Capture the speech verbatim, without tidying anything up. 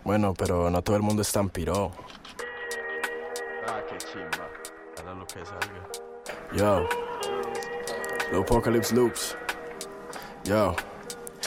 Bueno, pero no todo el mundo es tan piro. Ah, qué chimba. Para lo que salga. Yo. Low Apocalypse Loops. Yo.